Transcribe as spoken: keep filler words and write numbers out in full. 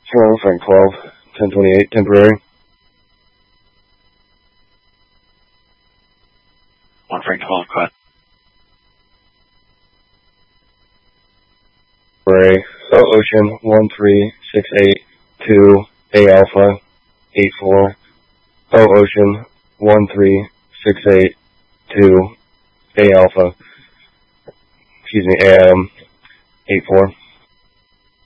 Hello, Frank twelve, ten twenty-eight, temporary. One Frank twelve, cut. Temporary. Oh, Ocean, one three six eight two, A Alpha, eight four. Oh, Ocean, one three six eight two, A Alpha, excuse me, um, eight four.